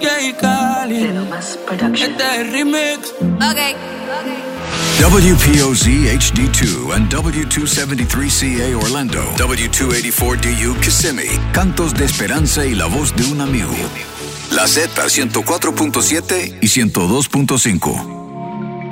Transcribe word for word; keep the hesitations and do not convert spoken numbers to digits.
Jay Cali. Este es el remix. Ok. W P O Z H D two and W two seventy-three C A Orlando, W two eighty-four D U Kissimmee. Cantos de esperanza y la voz de un amigo. La Z ciento cuatro punto siete y ciento dos punto cinco.